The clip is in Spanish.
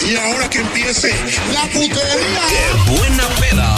Y ahora que empiece la putería. ¡Qué buena peda!